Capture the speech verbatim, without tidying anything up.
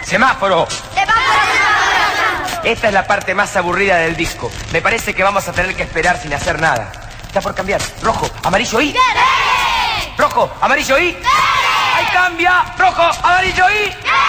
¡Semáforo! ¡Semáforo! Esta es la parte más aburrida del disco. Me parece que vamos a tener que esperar sin hacer nada. Está por cambiar. Rojo, amarillo y... ¡Verde! Rojo, amarillo y... ¡Verde! ¡Ahí cambia! Rojo, amarillo y... ¡Verde!